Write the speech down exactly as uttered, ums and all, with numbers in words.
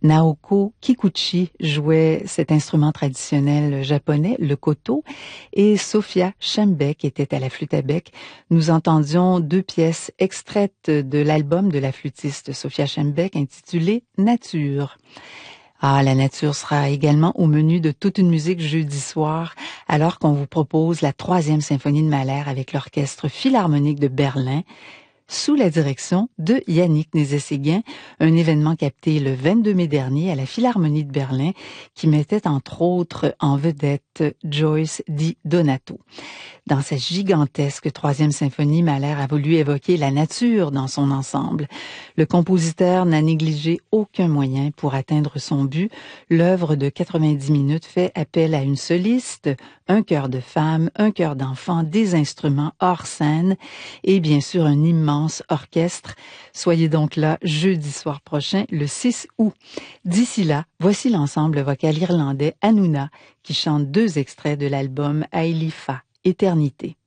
Naoko Kikuchi jouait cet instrument traditionnel japonais, le koto, et Sophia Schembeck était à la flûte à bec. Nous entendions deux pièces extraites de l'album de la flûtiste Sophia Schembeck intitulé Nature. Ah, la nature sera également au menu de toute une musique jeudi soir, alors qu'on vous propose la troisième symphonie de Mahler avec l'Orchestre Philharmonique de Berlin, sous la direction de Yannick Nézet-Séguin, un événement capté le vingt-deux mai dernier à la Philharmonie de Berlin qui mettait entre autres en vedette Joyce Di Donato. Dans sa gigantesque troisième symphonie, Mahler a voulu évoquer la nature dans son ensemble. Le compositeur n'a négligé aucun moyen pour atteindre son but. L'œuvre de quatre-vingt-dix minutes fait appel à une soliste, un chœur de femmes, un chœur d'enfants, des instruments hors scène et bien sûr un immense orchestre. Soyez donc là jeudi soir prochain, le six août. D'ici là, voici l'ensemble vocal irlandais Hanouna qui chante deux extraits de l'album Ailifa, Éternité.